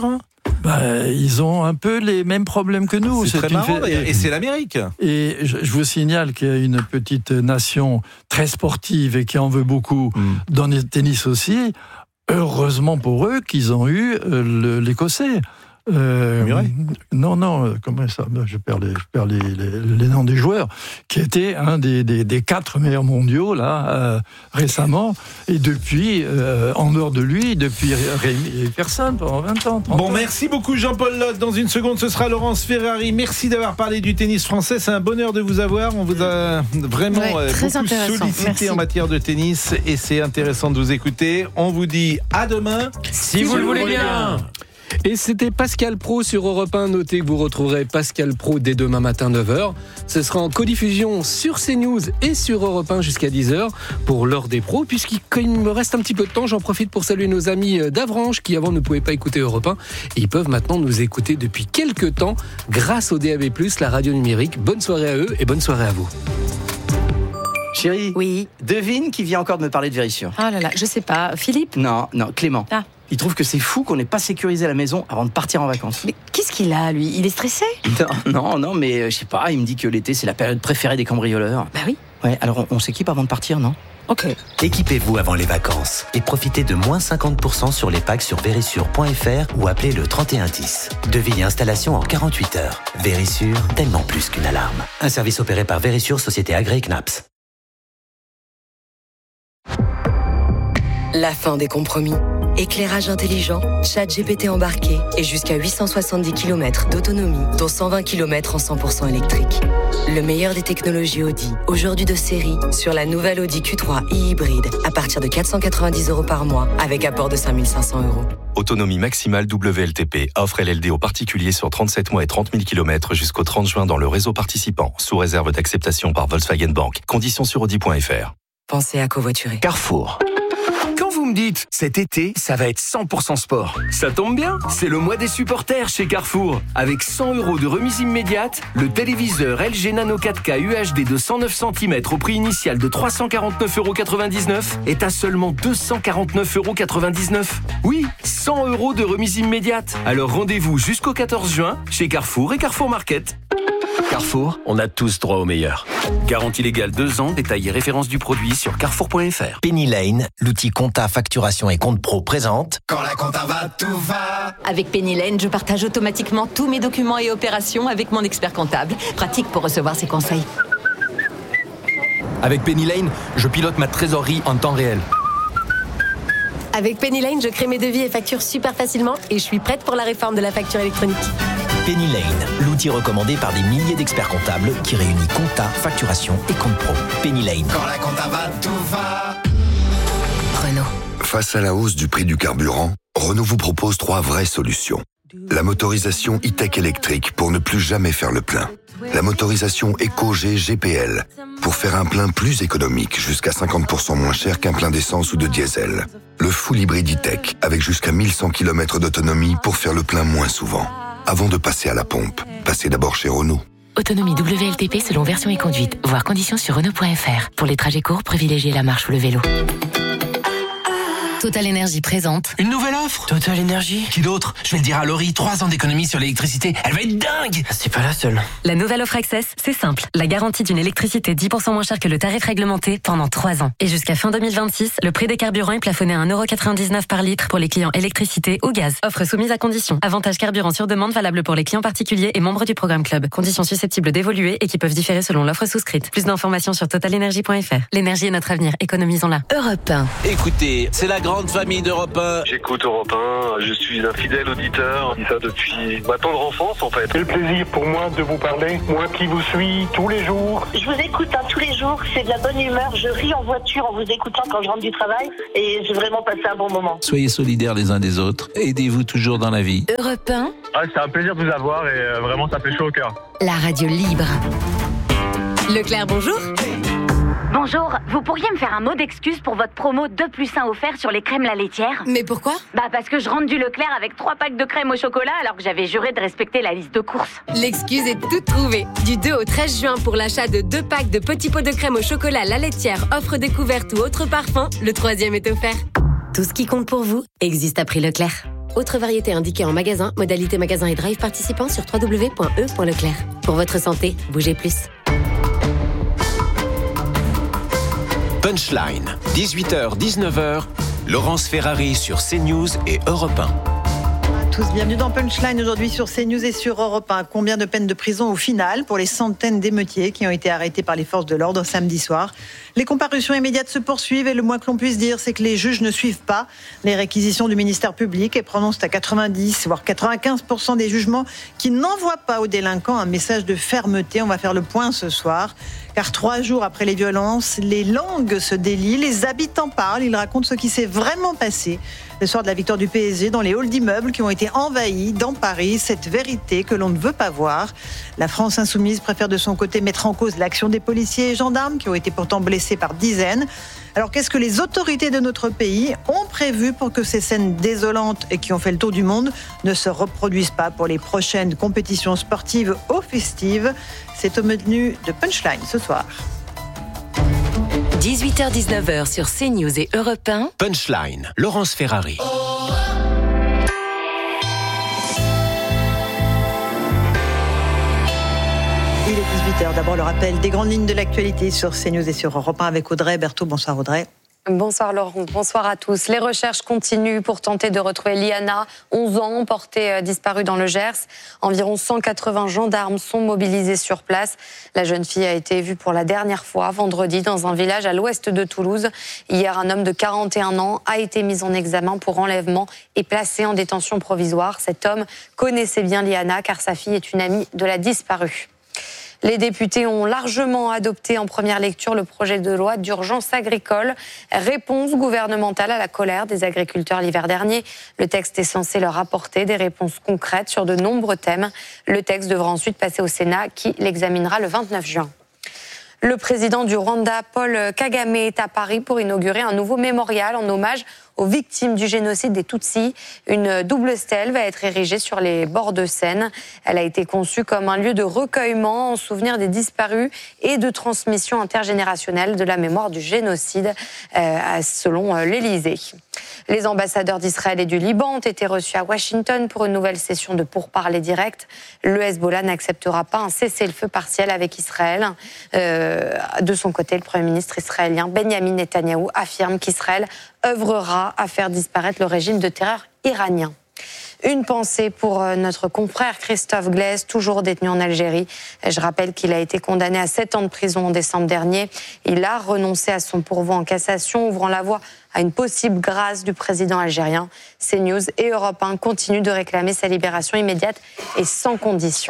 bah, ils ont un peu les mêmes problèmes que nous. C'est, c'est très marrant, fait... et c'est l'Amérique. Et je, je vous signale qu'il y a une petite nation très sportive et qui en veut beaucoup mm. dans le tennis aussi. Heureusement pour eux qu'ils ont eu euh, le, l'Écossais. Euh, non, non, comment ça je perds, les, je perds les, les, les noms des joueurs, qui était un des, des, des quatre meilleurs mondiaux, là, euh, récemment, et depuis, euh, en dehors de lui, depuis Rémi personne pendant vingt ans. Bon, ans. Merci beaucoup Jean-Paul Lotte. Dans une seconde, ce sera Laurence Ferrari. Merci d'avoir parlé du tennis français. C'est un bonheur de vous avoir. On vous a vraiment ouais, beaucoup sollicité Merci. en matière de tennis, et c'est intéressant de vous écouter. On vous dit à demain, si, si vous le voulez bien. bien. Et c'était Pascal Pro sur Europe un. Notez que vous retrouverez Pascal Pro dès demain matin neuf heures. Ce sera en codiffusion sur CNews et sur Europe un jusqu'à dix heures pour l'heure des pros. Puisqu'il me reste un petit peu de temps, j'en profite pour saluer nos amis d'Avranches qui avant ne pouvaient pas écouter Europe un. Et ils peuvent maintenant nous écouter depuis quelques temps grâce au D A B plus, la radio numérique. Bonne soirée à eux et bonne soirée à vous. Chérie, oui. Devine qui vient encore de me parler de Vérissure. Ah là là, je sais pas. Philippe ? Non, non, Clément. Ah. Il trouve que c'est fou qu'on n'ait pas sécurisé la maison avant de partir en vacances. Mais qu'est-ce qu'il a, lui ? Il est stressé ? Non, non, non, mais euh, je sais pas, il me dit que l'été, c'est la période préférée des cambrioleurs. Bah oui. Ouais, alors on, on s'équipe avant de partir, non ? Ok. Équipez-vous avant les vacances et profitez de moins cinquante pour cent sur les packs sur vérissure point f r ou appelez le trente et un dix. Devis et installation en quarante-huit heures. Vérissure, tellement plus qu'une alarme. Un service opéré par Vérissure, société agréée C N A P S. La fin des compromis. Éclairage intelligent, chat G P T embarqué et jusqu'à huit cent soixante-dix kilomètres d'autonomie, dont cent vingt kilomètres en cent pour cent électrique. Le meilleur des technologies Audi, aujourd'hui de série, sur la nouvelle Audi Q trois e-hybride, à partir de quatre cent quatre-vingt-dix euros par mois, avec apport de cinq mille cinq cents euros. Autonomie maximale W L T P, offre L L D aux particuliers sur trente-sept mois et trente mille kilomètres jusqu'au trente juin dans le réseau participant, sous réserve d'acceptation par Volkswagen Bank. Conditions sur audi point f r. Pensez à covoiturer. Carrefour. Quand vous me dites, cet été, ça va être cent pour cent sport, ça tombe bien, c'est le mois des supporters chez Carrefour. Avec cent euros de remise immédiate, le téléviseur L G Nano quatre K U H D de cent neuf centimètres au prix initial de trois cent quarante-neuf euros quatre-vingt-dix-neuf est à seulement deux cent quarante-neuf euros quatre-vingt-dix-neuf. Oui, cent euros de remise immédiate. Alors rendez-vous jusqu'au quatorze juin chez Carrefour et Carrefour Market. Carrefour, on a tous droit au meilleur. Garantie légale deux ans, détail et référence du produit sur carrefour point f r. Penny Lane, l'outil compta, facturation et compte pro présente. Quand la compta va, tout va. Avec Penny Lane, je partage automatiquement tous mes documents et opérations avec mon expert comptable. Pratique pour recevoir ses conseils. Avec Penny Lane, je pilote ma trésorerie en temps réel. Avec Penny Lane, je crée mes devis et factures super facilement et je suis prête pour la réforme de la facture électronique. Penny Lane, l'outil recommandé par des milliers d'experts comptables qui réunit compta, facturation et compte pro. Penny Lane. Quand la compta va, tout va. Renault. Face à la hausse du prix du carburant, Renault vous propose trois vraies solutions. La motorisation e-tech électrique pour ne plus jamais faire le plein. La motorisation Eco-G G P L pour faire un plein plus économique, jusqu'à cinquante pour cent moins cher qu'un plein d'essence ou de diesel. Le full hybride e-tech avec jusqu'à mille cent kilomètres d'autonomie pour faire le plein moins souvent. Avant de passer à la pompe, passez d'abord chez Renault. Autonomie W L T P selon version et conduite. Voir conditions sur Renault point f r. Pour les trajets courts, privilégiez la marche ou le vélo. Total Énergie présente. Une nouvelle offre Total Énergie. Qui d'autre? Je vais le dire à Laurie, trois ans d'économie sur l'électricité. Elle va être dingue. C'est pas la seule. La nouvelle offre Access, c'est simple. La garantie d'une électricité dix pour cent moins chère que le tarif réglementé pendant trois ans. Et jusqu'à fin deux mille vingt-six, le prix des carburants est plafonné à un euro quatre-vingt-dix-neuf par litre pour les clients électricité ou gaz. Offre soumise à conditions. Avantage carburant sur demande valable pour les clients particuliers et membres du programme Club. Conditions susceptibles d'évoluer et qui peuvent différer selon l'offre souscrite. Plus d'informations sur total énergie point f r. L'énergie est notre avenir. Économisons-la. Europe un. Écoutez, c'est la grande famille d'Europe un. J'écoute Europe un, je suis un fidèle auditeur, je dis ça depuis ma tendre enfance en fait. C'est le plaisir pour moi de vous parler, moi qui vous suis tous les jours. Je vous écoute hein, tous les jours, c'est de la bonne humeur, je ris en voiture en vous écoutant quand je rentre du travail et j'ai vraiment passé un bon moment. Soyez solidaires les uns des autres, aidez-vous toujours dans la vie. Europe un. Ah, c'est un plaisir de vous avoir et euh, vraiment ça fait chaud au cœur. La radio libre. Leclerc, bonjour. Bonjour, vous pourriez me faire un mot d'excuse pour votre promo deux plus un offert sur les crèmes la laitière? Mais pourquoi? Bah parce que je rentre du Leclerc avec trois packs de crème au chocolat alors que j'avais juré de respecter la liste de courses. L'excuse est toute trouvée. Du deux au treize juin pour l'achat de deux packs de petits pots de crème au chocolat la laitière, offre découverte ou autre parfum, le troisième est offert. Tout ce qui compte pour vous existe à prix Leclerc. Autre variété indiquée en magasin, modalité magasin et drive participant sur w w w point e point leclerc. Pour votre santé, bougez plus. Punchline, dix-huit heures dix-neuf heures, Laurence Ferrari sur CNews et Europe un. Tous, bienvenue dans Punchline aujourd'hui sur CNews et sur Europe un. Combien de peines de prison au final pour les centaines d'émeutiers qui ont été arrêtés par les forces de l'ordre samedi soir? Les comparutions immédiates se poursuivent et le moins que l'on puisse dire, c'est que les juges ne suivent pas les réquisitions du ministère public et prononcent à quatre-vingt-dix voire quatre-vingt-quinze pour cent des jugements qui n'envoient pas aux délinquants un message de fermeté. On va faire le point ce soir. Car trois jours après les violences, les langues se délient, les habitants parlent, ils racontent ce qui s'est vraiment passé le soir de la victoire du P S G dans les halls d'immeubles qui ont été envahis dans Paris, cette vérité que l'on ne veut pas voir. La France insoumise préfère de son côté mettre en cause l'action des policiers et gendarmes qui ont été pourtant blessés par dizaines. Alors qu'est-ce que les autorités de notre pays ont prévu pour que ces scènes désolantes et qui ont fait le tour du monde ne se reproduisent pas pour les prochaines compétitions sportives ou festives? C'est au menu de Punchline ce soir. dix-huit heures dix-neuf heures sur CNews et Europe un. Punchline, Laurence Ferrari. Il est dix-huit heures. D'abord, le rappel des grandes lignes de l'actualité sur CNews et sur Europe un avec Audrey Berthaud. Bonsoir Audrey. Bonsoir Laurent, bonsoir à tous. Les recherches continuent pour tenter de retrouver Liana, onze ans, portée disparue dans le Gers. Environ cent quatre-vingts gendarmes sont mobilisés sur place. La jeune fille a été vue pour la dernière fois vendredi dans un village à l'ouest de Toulouse. Hier, un homme de quarante et un ans a été mis en examen pour enlèvement et placé en détention provisoire. Cet homme connaissait bien Liana car sa fille est une amie de la disparue. Les députés ont largement adopté en première lecture le projet de loi d'urgence agricole, réponse gouvernementale à la colère des agriculteurs l'hiver dernier. Le texte est censé leur apporter des réponses concrètes sur de nombreux thèmes. Le texte devra ensuite passer au Sénat qui l'examinera le vingt-neuf juin. Le président du Rwanda, Paul Kagame, est à Paris pour inaugurer un nouveau mémorial en hommage aux victimes du génocide des Tutsis. Une double stèle va être érigée sur les bords de Seine. Elle a été conçue comme un lieu de recueillement en souvenir des disparus et de transmission intergénérationnelle de la mémoire du génocide, euh, selon l'Élysée. Les ambassadeurs d'Israël et du Liban ont été reçus à Washington pour une nouvelle session de pourparlers directs. Le Hezbollah n'acceptera pas un cessez-le-feu partiel avec Israël. Euh, de son côté, le Premier ministre israélien Benjamin Netanyahou affirme qu'Israël œuvrera à faire disparaître le régime de terreur iranien. Une pensée pour notre confrère Christophe Glaise, toujours détenu en Algérie. Je rappelle qu'il a été condamné à sept ans de prison en décembre dernier. Il a renoncé à son pourvoi en cassation, ouvrant la voie à une possible grâce du président algérien. CNews et Europe un continuent de réclamer sa libération immédiate et sans condition.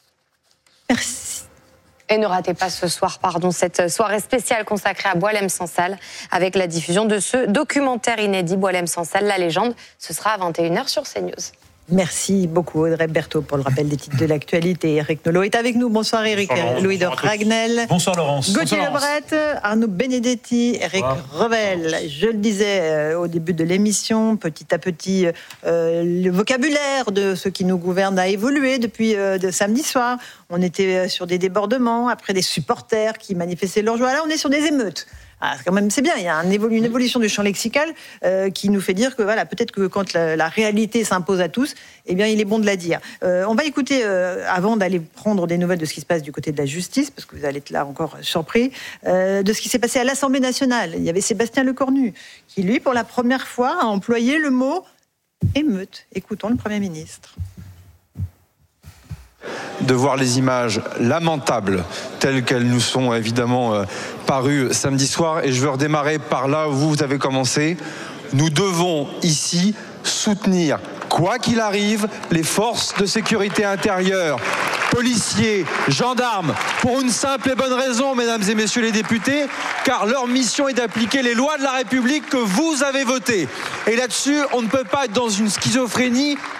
Merci. Et ne ratez pas ce soir, pardon, cette soirée spéciale consacrée à Boualem Sansal avec la diffusion de ce documentaire inédit Boualem Sansal, la légende. Ce sera à vingt et une heures sur CNews. Merci beaucoup Audrey Berthaud pour le rappel des titres de l'actualité. Eric Nolot est avec nous. Bonsoir Eric. Bonsoir, Louis de Ragnel. Bonsoir Laurence. Gauthier Bonsoir, Lebret, Arnaud Benedetti, Eric Revel. Je le disais euh, au début de l'émission, petit à petit, euh, le vocabulaire de ceux qui nous gouvernent a évolué depuis euh, de samedi soir. On était sur des débordements, après des supporters qui manifestaient leur joie. Là, on est sur des émeutes. Ah, quand même, c'est bien. Il y a un évolu, une évolution du champ lexical euh, qui nous fait dire que voilà, peut-être que quand la, la réalité s'impose à tous, eh bien, il est bon de la dire. Euh, on va écouter, euh, avant d'aller prendre des nouvelles de ce qui se passe du côté de la justice, parce que vous allez être là encore surpris, euh, de ce qui s'est passé à l'Assemblée nationale. Il y avait Sébastien Lecornu qui, lui, pour la première fois, a employé le mot émeute. Écoutons le Premier ministre. De voir les images lamentables telles qu'elles nous sont évidemment euh, parues samedi soir. Et je veux redémarrer par là où vous avez commencé. Nous devons ici soutenir, quoi qu'il arrive, les forces de sécurité intérieure, policiers, gendarmes, pour une simple et bonne raison, mesdames et messieurs les députés, car leur mission est d'appliquer les lois de la République que vous avez votées. Et là-dessus, on ne peut pas être dans une schizophrénie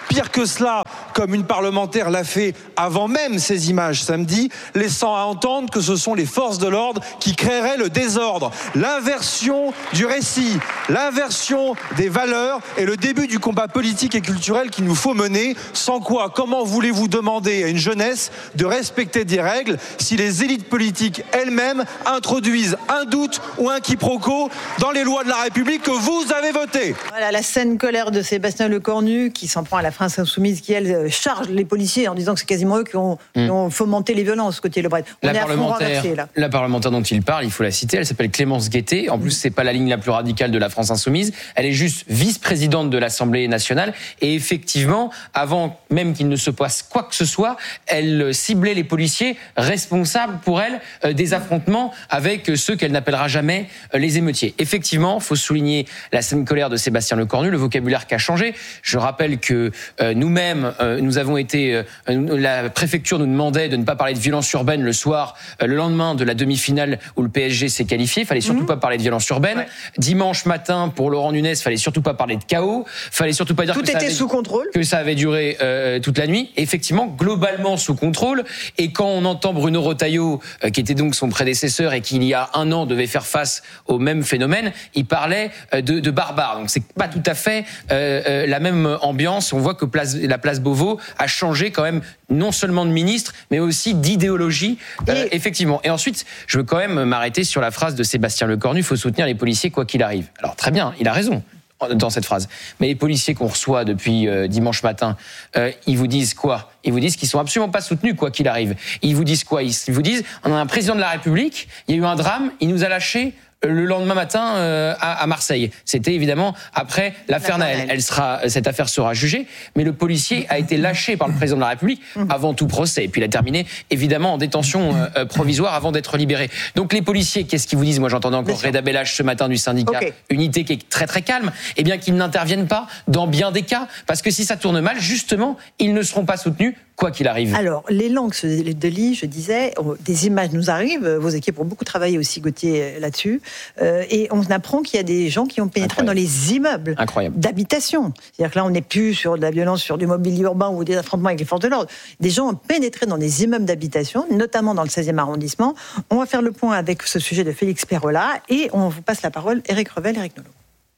Pire que cela, comme une parlementaire l'a fait avant même ces images samedi, laissant à entendre que ce sont les forces de l'ordre qui créeraient le désordre. L'inversion du récit, l'inversion des valeurs est le début du combat politique et culturel qu'il nous faut mener. Sans quoi, comment voulez-vous demander à une jeunesse de respecter des règles si les élites politiques elles-mêmes introduisent un doute ou un quiproquo dans les lois de la République que vous avez votées? Voilà la saine colère de Sébastien Lecornu qui s'en prend à la France insoumise qui, elle, charge les policiers en disant que c'est quasiment eux qui ont, mmh. qui ont fomenté les violences côté Le Bret. On la est parlementaire, à renversé, là. La parlementaire dont il parle, il faut la citer, elle s'appelle Clémence Guettet. En plus, c'est pas la ligne la plus radicale de la France insoumise. Elle est juste vice-présidente de l'Assemblée nationale. Et effectivement, avant même qu'il ne se passe quoi que ce soit, elle ciblait les policiers responsables pour elle euh, des affrontements avec ceux qu'elle n'appellera jamais euh, les émeutiers. Effectivement, faut souligner la saine colère de Sébastien Lecornu, le vocabulaire qui a changé. Je rappelle que euh, nous-mêmes, euh, nous avons été, euh, la préfecture nous demandait de ne pas parler de violence urbaine le soir, euh, le lendemain de la demi-finale où le P S G s'est qualifié. Il fallait surtout mmh. pas parler de violence urbaine. Ouais. Dimanche matin, pour Laurent Nunez, il fallait surtout pas parler de chaos. Fallait surtout pas dire Tout que ça était avait, sous contrôle. que ça avait duré euh, toute la nuit. Effectivement, globalement sous contrôle. Et quand on entend Bruno Retailleau, euh, qui était donc son prédécesseur et qui il y a un an devait faire face au même phénomène, il parlait euh, de, de barbares. Donc c'est pas tout à fait euh, euh, la même ambiance. On voit que place, la place Beauvau a changé quand même, non seulement de ministre, mais aussi d'idéologie, euh, et... effectivement. Et ensuite, je veux quand même m'arrêter sur la phrase de Sébastien Lecornu, il faut soutenir les policiers quoi qu'il arrive. Alors très bien, il a raison dans cette phrase. Mais les policiers qu'on reçoit depuis euh, dimanche matin, euh, ils vous disent quoi? Ils vous disent qu'ils sont absolument pas soutenus quoi qu'il arrive. Ils vous disent quoi? Ils vous disent, on a un président de la République, il y a eu un drame, il nous a lâchés le lendemain matin euh, à, à Marseille. C'était évidemment après l'affaire Naël. Elle sera, cette affaire sera jugée, mais le policier a été lâché par le président de la République avant tout procès. Et puis il a terminé évidemment en détention euh, provisoire avant d'être libéré. Donc les policiers, qu'est-ce qu'ils vous disent? Moi j'entendais encore Reda Bellach ce matin du syndicat okay. Unité qui est très très calme. Eh bien qu'ils n'interviennent pas dans bien des cas, parce que si ça tourne mal, justement, ils ne seront pas soutenus quoi qu'il arrive. Alors, l'élan que se délie, je disais, des images nous arrivent, vos équipes ont beaucoup travaillé aussi, Gauthier, là-dessus, euh, et on apprend qu'il y a des gens qui ont pénétré Incroyable. Dans les immeubles Incroyable. D'habitation. C'est-à-dire que là, on n'est plus sur de la violence, sur du mobilier urbain ou des affrontements avec les forces de l'ordre. Des gens ont pénétré dans des immeubles d'habitation, notamment dans le seizième arrondissement. On va faire le point avec ce sujet de Félix Perrola, et on vous passe la parole, Éric Revel, Éric Nolot.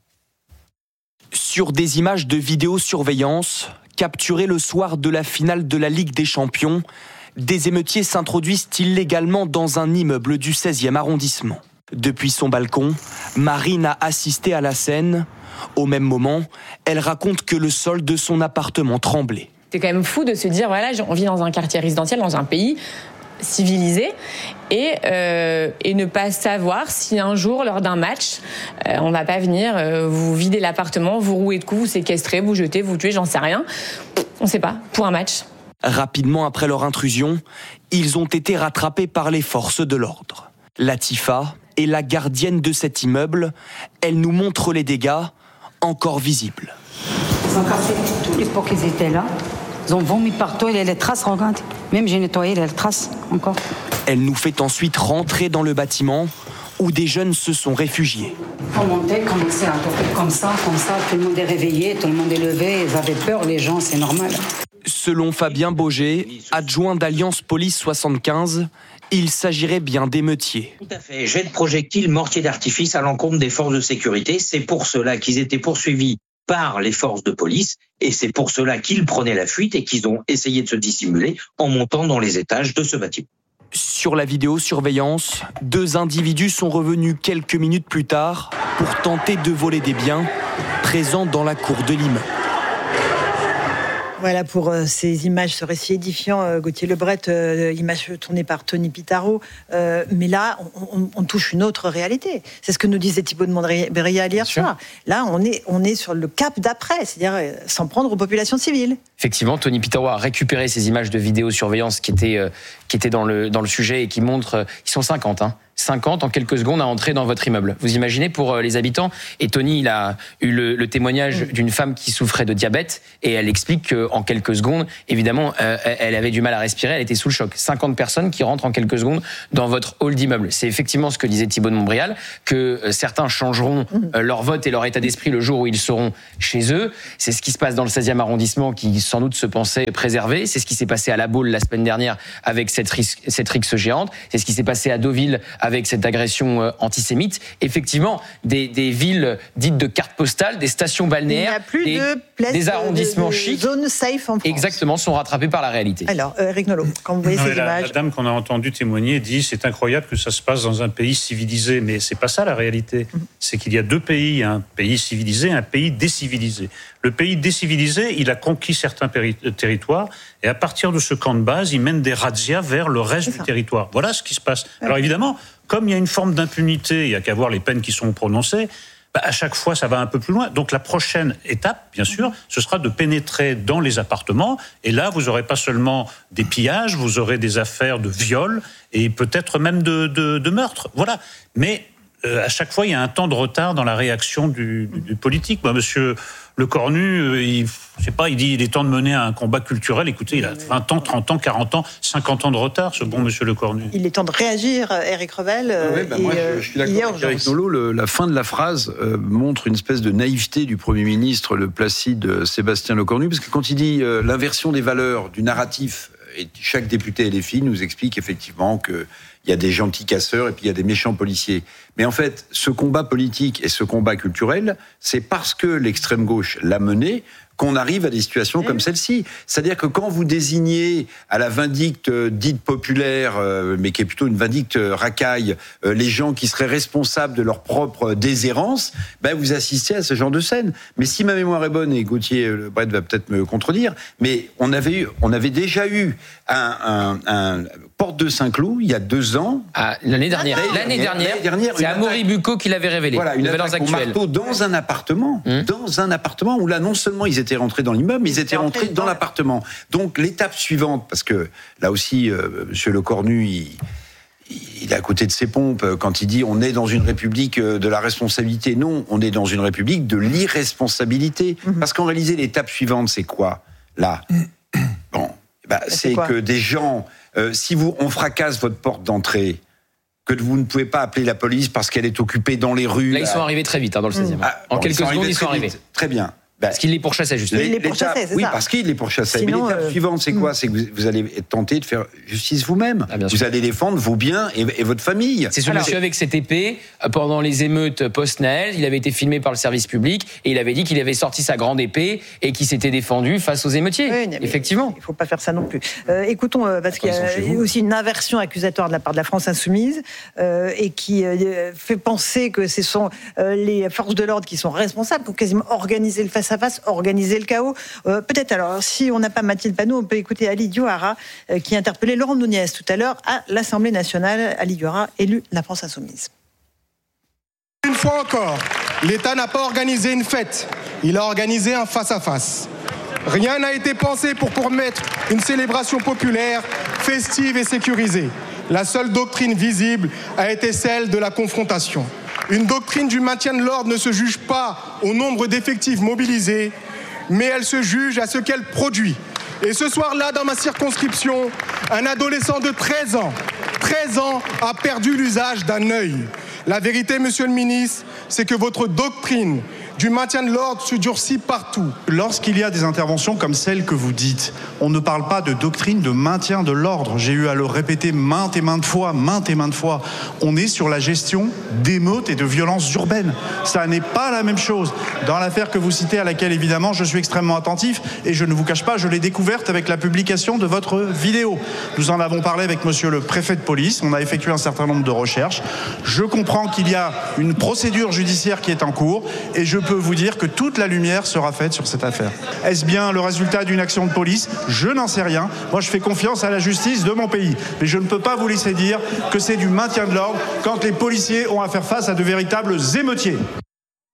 Sur des images de vidéosurveillance capturées le soir de la finale de la Ligue des Champions, des émeutiers s'introduisent illégalement dans un immeuble du seizième arrondissement. Depuis son balcon, Marine a assisté à la scène. Au même moment, elle raconte que le sol de son appartement tremblait. C'est quand même fou de se dire, voilà, on vit dans un quartier résidentiel, dans un pays civilisé, et, euh, et ne pas savoir si un jour, lors d'un match, euh, on va pas venir euh, vous vider l'appartement, vous rouer de coups, vous séquestrer, vous jeter, vous tuer, j'en sais rien. On sait pas, pour un match. Rapidement après leur intrusion, ils ont été rattrapés par les forces de l'ordre. Latifa est la gardienne de cet immeuble. Elle nous montre les dégâts encore visibles. Ils ont cassé tous les pots qui étaient là. Ils ont vomi partout, il y a les traces, regarde. Même j'ai nettoyé, il y a les traces encore. Elle nous fait ensuite rentrer dans le bâtiment où des jeunes se sont réfugiés. On montait, commençait à toquer comme ça, comme ça, tout le monde est réveillé, tout le monde est levé, ils avaient peur, les gens, c'est normal. Selon Fabien Bauger, adjoint d'Alliance Police soixante-quinze, il s'agirait bien d'émeutiers. Tout à fait, jet de projectiles, mortier d'artifice à l'encontre des forces de sécurité. C'est pour cela qu'ils étaient poursuivis par les forces de police, et c'est pour cela qu'ils prenaient la fuite et qu'ils ont essayé de se dissimuler en montant dans les étages de ce bâtiment. Sur la vidéosurveillance, deux individus sont revenus quelques minutes plus tard pour tenter de voler des biens présents dans la cour de l'immeuble. Voilà pour euh, ces images, ce récit édifiant, euh, Gauthier Le Bret, euh, image tournée par Tony Pitaro. Euh, mais là, on, on, on touche une autre réalité. C'est ce que nous disait Thibault de Montbéliard hier soir. Là, on est, on est sur le cap d'après, c'est-à-dire euh, s'en prendre aux populations civiles. Effectivement, Tony Pitaro a récupéré ces images de vidéosurveillance qui étaient, euh, qui étaient dans, le, dans le sujet et qui montrent, euh, ils sont cinquante, hein. cinquante en quelques secondes à entrer dans votre immeuble. Vous imaginez pour les habitants. Et Tony, il a eu le, le témoignage d'une femme qui souffrait de diabète et elle explique qu'en quelques secondes, évidemment, euh, elle avait du mal à respirer, elle était sous le choc. cinquante personnes qui rentrent en quelques secondes dans votre hall d'immeuble. C'est effectivement ce que disait Thibault de Montbrial, que euh, certains changeront euh, leur vote et leur état d'esprit le jour où ils seront chez eux. C'est ce qui se passe dans le seizième arrondissement qui sans doute se pensait préservé. C'est ce qui s'est passé à La Baule la semaine dernière avec cette, risque, cette rixe géante. C'est ce qui s'est passé à Deauville avec cette agression euh, antisémite. Effectivement, des, des villes dites de carte postale, des stations balnéaires, il n'y a plus des, de places, des arrondissements de, de chics, zones safe en France. Exactement, sont rattrapés par la réalité. Alors, euh, Eric Nolot, quand vous voyez non, ces la, images, la dame qu'on a entendue témoigner dit c'est incroyable que ça se passe dans un pays civilisé, mais c'est pas ça la réalité. Mmh. C'est qu'il y a deux pays, un pays civilisé, un pays décivilisé. Le pays décivilisé, il a conquis certains péri- territoires et à partir de ce camp de base, il mène des razzias vers le reste du territoire. Voilà ce qui se passe. Ouais. Alors évidemment, comme il y a une forme d'impunité, il n'y a qu'à voir les peines qui sont prononcées, bah à chaque fois, ça va un peu plus loin. Donc la prochaine étape, bien sûr, ce sera de pénétrer dans les appartements. Et là, vous n'aurez pas seulement des pillages, vous aurez des affaires de viol et peut-être même de, de, de meurtre. Voilà. Mais euh, à chaque fois, il y a un temps de retard dans la réaction du, du, du politique. Moi, monsieur Le Cornu, il, je sais pas, il dit il est temps de mener un combat culturel. Écoutez, il a vingt ans, trente ans, quarante ans, cinquante ans de retard, ce bon monsieur Le Cornu. Il est temps de réagir, Éric Revel. Oui, bah et moi, je, je suis d'accord avec Éric Nolot. Le, la fin de la phrase euh, montre une espèce de naïveté du Premier ministre, le placide Sébastien Le Cornu, parce que quand il dit euh, l'inversion des valeurs, du narratif, et chaque député L F I nous explique effectivement que il y a des gentils casseurs et puis il y a des méchants policiers. Mais en fait, ce combat politique et ce combat culturel, c'est parce que l'extrême gauche l'a mené qu'on arrive à des situations comme celle-ci. C'est-à-dire que quand vous désignez à la vindicte dite populaire, euh, mais qui est plutôt une vindicte racaille, euh, les gens qui seraient responsables de leur propre déshérence, ben vous assistez à ce genre de scène. Mais si ma mémoire est bonne, et Gauthier Le Bret va peut-être me contredire, mais on avait, eu, on avait déjà eu un, un, un Porte de Saint-Cloud il y a deux ans. Ah, l'année dernière. Ah, l'année dernière. L'année dernière c'est Amaury Bucco qui l'avait révélé. Voilà, une valeurs actuelles. Dans un appartement, mmh. dans un appartement où là non seulement ils étaient rentrés dans l'immeuble, mais ils étaient rentrés dans l'appartement. Donc l'étape suivante, parce que là aussi, euh, Monsieur Le Cornu, il, il est à côté de ses pompes quand il dit on est dans une république de la responsabilité. Non, on est dans une république de l'irresponsabilité. Mmh. Parce qu'en réalité, l'étape suivante, c'est quoi là? Bon, bah, c'est, c'est que des gens, euh, si vous on fracasse votre porte d'entrée, que vous ne pouvez pas appeler la police parce qu'elle est occupée dans les rues. Là, ils sont arrivés très vite hein, dans le seizième. Ah, en bon, quelques secondes, ils sont arrivés. Très bien. Ben, parce qu'il les pourchassait, justement. Il les pourchassait, c'est oui, ça. parce qu'il les pourchassait. Sinon, mais l'étape euh... suivante, c'est quoi? C'est que vous, vous allez être tenté de faire justice vous-même. Ah, vous allez défendre vos biens et, et votre famille. C'est ce Alors, monsieur avec cette épée, pendant les émeutes post-Naël, il avait été filmé par le service public et il avait dit qu'il avait sorti sa grande épée et qu'il s'était défendu face aux émeutiers. Oui, effectivement. Il ne faut pas faire ça non plus. Euh, écoutons, euh, parce qu'il y a aussi une inversion accusatoire de la part de la France insoumise euh, et qui euh, fait penser que ce sont euh, les forces de l'ordre qui sont responsables, qui ont quasiment organisé le face-à-face, organisé le chaos. Euh, peut-être alors, si on n'a pas Mathilde Panot, on peut écouter Ali Diouara euh, qui interpellait Laurent Nunez tout à l'heure à l'Assemblée nationale. Ali Diouara, élu La France Insoumise. Une fois encore, l'État n'a pas organisé une fête, il a organisé un face-à-face. Rien n'a été pensé pour permettre une célébration populaire, festive et sécurisée. La seule doctrine visible a été celle de la confrontation. Une doctrine du maintien de l'ordre ne se juge pas au nombre d'effectifs mobilisés, mais elle se juge à ce qu'elle produit. Et ce soir-là, dans ma circonscription, un adolescent de treize ans, treize ans a perdu l'usage d'un œil. La vérité, monsieur le ministre, c'est que votre doctrine du maintien de l'ordre se durcit partout. Lorsqu'il y a des interventions comme celle que vous dites, on ne parle pas de doctrine de maintien de l'ordre. J'ai eu à le répéter maintes et maintes fois, maintes et maintes fois. On est sur la gestion d'émeutes et de violences urbaines. Ça n'est pas la même chose. Dans l'affaire que vous citez, à laquelle évidemment je suis extrêmement attentif, et je ne vous cache pas, je l'ai découverte avec la publication de votre vidéo. Nous en avons parlé avec monsieur le préfet de police, on a effectué un certain nombre de recherches. Je comprends qu'il y a une procédure judiciaire qui est en cours, et je peux vous dire que toute la lumière sera faite sur cette affaire. Est-ce bien le résultat d'une action de police? Je n'en sais rien. Moi, je fais confiance à la justice de mon pays. Mais je ne peux pas vous laisser dire que c'est du maintien de l'ordre quand les policiers ont à faire face à de véritables émeutiers.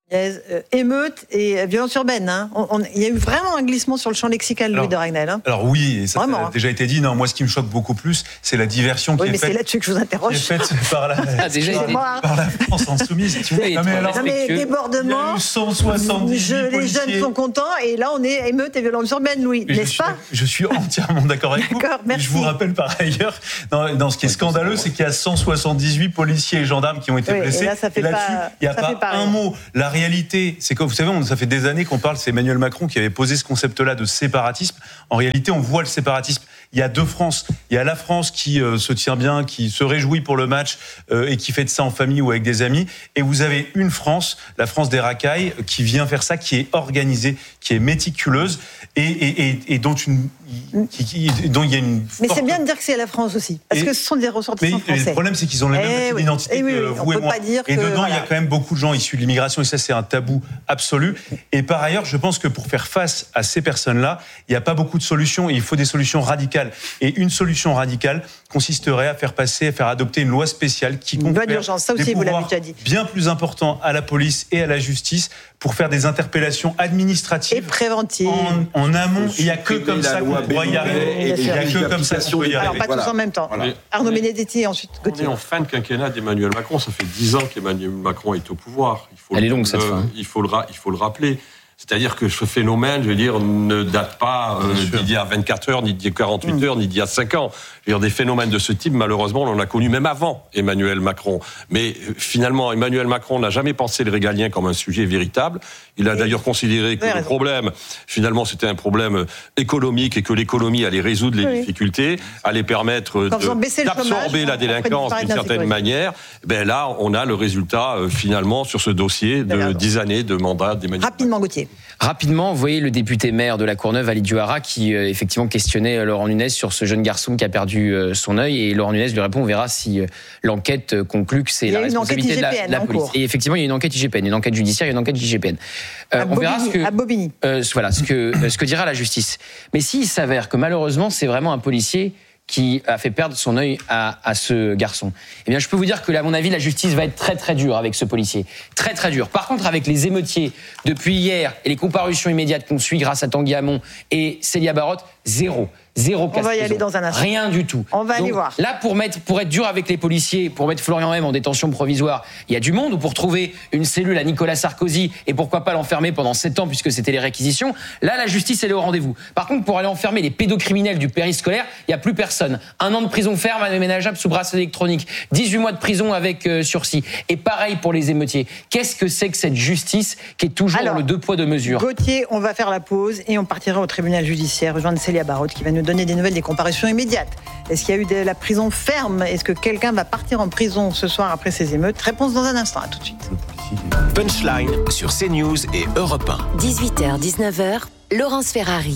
Euh, émeute et violence urbaine. Hein. On, on, il y a eu vraiment un glissement sur le champ lexical, Louis de Ragnel. Hein. Alors oui, et ça, vraiment, ça a hein. déjà été dit. Non, moi, ce qui me choque beaucoup plus, c'est la diversion oui, qui mais est faite. C'est là-dessus que je vous interroge. Qui est faite par la, ah, déjà, par la France insoumise. Tu vois, non, mais, alors, non, mais débordement. Il y a eu cent soixante-dix je, Les jeunes sont contents et là, on est émeute et violence urbaine, Louis, mais n'est-ce je pas suis, Je suis entièrement d'accord avec vous. Merci. Je vous rappelle par ailleurs, dans, dans ce qui est scandaleux, c'est qu'il y a cent soixante-dix-huit policiers et gendarmes qui ont été oui, blessés. Et là, ça fait et là-dessus, pas, il n'y a pas, pas un mot. La réalité, c'est que vous savez, on, ça fait des années qu'on parle, c'est Emmanuel Macron qui avait posé ce concept-là de séparatisme. En réalité, on voit le séparatisme. Il y a deux France. Il y a la France qui euh, se tient bien, qui se réjouit pour le match euh, et qui fait de ça en famille ou avec des amis. Et vous avez une France, la France des racailles, qui vient faire ça, qui est organisée, qui est méticuleuse et, et, et, et dont, une, qui, qui, dont il y a une... Mais forte... c'est bien de dire que c'est la France aussi, parce et, que ce sont des ressortissants mais français. Le problème, c'est qu'ils ont la même eh oui. identité eh oui, que oui. vous on et peut moi. Pas dire et que, dedans, voilà. il y a quand même beaucoup de gens issus de l'immigration, et ça, c'est un tabou absolu. Et par ailleurs, je pense que pour faire face à ces personnes-là, il n'y a pas beaucoup de solutions, et il faut des solutions radicales. Et une solution radicale consisterait à faire passer, à faire adopter une loi spéciale qui confère des pouvoirs bien plus importants à la police et à la justice pour faire des interpellations administratives et préventives en, en amont. Il n'y a que comme ça qu'on pourra y arriver. Il n'y a que comme ça qu'on peut y arriver. Alors pas voilà. tous en même temps. Voilà. Arnaud Benedetti et ensuite Gauthier. On est en fin de quinquennat d'Emmanuel Macron. Ça fait dix ans qu'Emmanuel Macron est au pouvoir. Il faut Elle le, est longue cette euh, fin. Il faut le, il faut le rappeler. C'est-à-dire que ce phénomène, je veux dire, ne date pas euh, d'il y a vingt-quatre heures, ni d'il y a quarante-huit mmh. heures, ni d'il y a cinq ans. Je veux dire, des phénomènes de ce type, malheureusement, on en a connu même avant Emmanuel Macron. Mais finalement, Emmanuel Macron n'a jamais pensé le régalien comme un sujet véritable. Il a d'ailleurs considéré que le problème, finalement, c'était un problème économique et que l'économie allait résoudre les oui. difficultés, allait permettre de, d'absorber la délinquance d'une certaine manière. Ben là, on a le résultat, euh, finalement, sur ce dossier de dix années de mandat d'Emmanuel Rapidement, Gauthier. Rapidement, vous voyez le député maire de la Courneuve, Ali Duhara, qui euh, effectivement questionnait Laurent Nunez sur ce jeune garçon qui a perdu euh, son œil. Et Laurent Nunez lui répond, on verra si euh, l'enquête conclut que c'est la responsabilité de la, de la police. Et effectivement, il y a une enquête I G P N, une enquête judiciaire, une enquête I G P N. Euh, on Bobigny, verra ce que, à Bobigny. Euh, voilà, ce que, euh, ce que dira la justice. Mais s'il s'avère que malheureusement, c'est vraiment un policier qui a fait perdre son œil à, à ce garçon, eh bien, je peux vous dire que, à mon avis, la justice va être très très dure avec ce policier, très très dure. Par contre, avec les émeutiers depuis hier et les comparutions immédiates qu'on suit grâce à Tanguy Hamon et Célia Barotte, zéro. Zéro On va y aller dans un instant. Rien du tout. On va Donc, aller voir. Là, pour mettre, pour être dur avec les policiers, pour mettre Florian M en détention provisoire, il y a du monde. Ou pour trouver une cellule à Nicolas Sarkozy et pourquoi pas l'enfermer pendant sept ans puisque c'était les réquisitions. Là, la justice elle est au rendez-vous. Par contre, pour aller enfermer les pédocriminels du périscolaire, il y a plus personne. Un an de prison ferme aménageable sous bracelet électronique, dix-huit mois de prison avec euh, sursis. Et pareil pour les émeutiers. Qu'est-ce que c'est que cette justice qui est toujours Alors, dans le deux poids deux mesures? Gauthier, on va faire la pause et on partira au tribunal judiciaire rejoindre Célia Barotte qui va nous donner des nouvelles des comparutions immédiates. Est-ce qu'il y a eu de la prison ferme? Est-ce que quelqu'un va partir en prison ce soir après ces émeutes? Réponse dans un instant, à tout de suite. Punchline sur CNews et Europe un. dix-huit heures dix-neuf heures, Laurence Ferrari.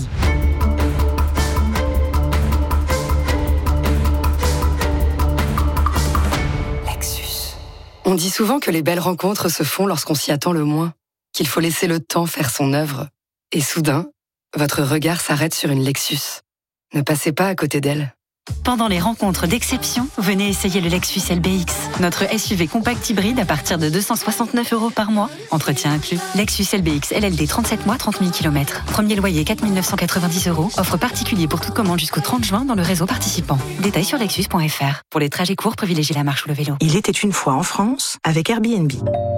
Lexus. On dit souvent que les belles rencontres se font lorsqu'on s'y attend le moins, qu'il faut laisser le temps faire son œuvre. Et soudain, votre regard s'arrête sur une Lexus. Ne passez pas à côté d'elle. Pendant les rencontres d'exception, venez essayer le Lexus L B X. Notre S U V compact hybride à partir de deux cent soixante-neuf euros par mois. Entretien inclus. Lexus L B X L L D trente-sept mois, trente mille kilomètres. Premier loyer quatre mille neuf cent quatre-vingt-dix euros. Offre particulier pour toute commande jusqu'au trente juin dans le réseau participant. Détails sur lexus point f r. Pour les trajets courts, privilégiez la marche ou le vélo. Il était une fois en France avec Airbnb.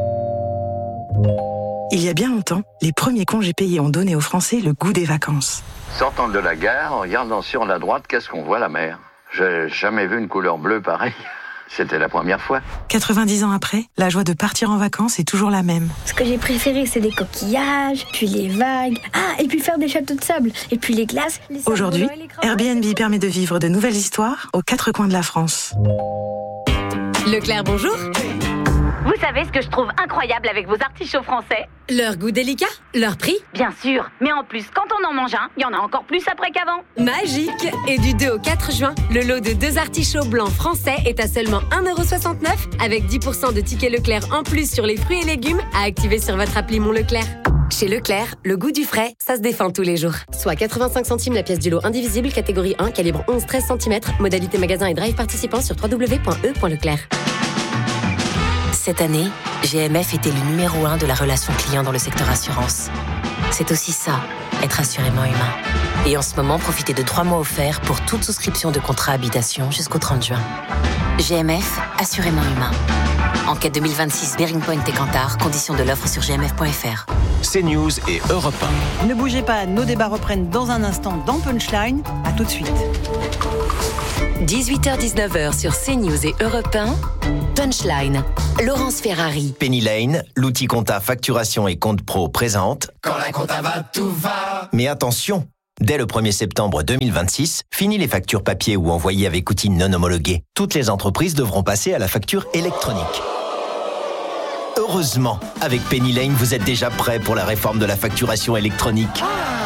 Il y a bien longtemps, les premiers congés payés ont donné aux Français le goût des vacances. Sortant de la gare, en regardant sur la droite, qu'est-ce qu'on voit? La mer. J'ai jamais vu une couleur bleue pareille. C'était la première fois. quatre-vingt-dix ans après, la joie de partir en vacances est toujours la même. Ce que j'ai préféré, c'est les coquillages, puis les vagues. Ah, et puis faire des châteaux de sable, et puis les glaces. Les Aujourd'hui, Airbnb permet de vivre de nouvelles histoires aux quatre coins de la France. Leclerc, bonjour. Vous savez ce que je trouve incroyable avec vos artichauts français? Leur goût délicat, leur prix. Bien sûr, mais en plus, quand on en mange un, il y en a encore plus après qu'avant. Magique! Et du deux au quatre juin, le lot de deux artichauts blancs français est à seulement un euro soixante-neuf avec dix pour cent de tickets Leclerc en plus sur les fruits et légumes à activer sur votre appli Mon Leclerc. Chez Leclerc, le goût du frais, ça se défend tous les jours. Soit quatre-vingt-cinq centimes la pièce du lot indivisible, catégorie un, calibre onze treize centimètres, modalité magasin et drive participant sur w w w point e point leclerc. Cette année, G M F est élu numéro un de la relation client dans le secteur assurance. C'est aussi ça, être assurément humain. Et en ce moment, profitez de trois mois offerts pour toute souscription de contrat habitation jusqu'au trente juin. G M F, assurément humain. Enquête deux mille vingt-six, Bearing Point et Kantar, conditions de l'offre sur g m f point f r. CNews et Europe un. Ne bougez pas, nos débats reprennent dans un instant dans Punchline. À tout de suite. dix-huit heures dix-neuf heures sur CNews et Europe un. Punchline, Laurence Ferrari. Penny Lane, l'outil compta facturation et compte pro présente. Quand la compta va, tout va. Mais attention, dès le premier septembre deux mille vingt-six, fini les factures papier ou envoyées avec outils non homologués. Toutes les entreprises devront passer à la facture électronique. Heureusement, avec Penny Lane, vous êtes déjà prêt pour la réforme de la facturation électronique. Ah.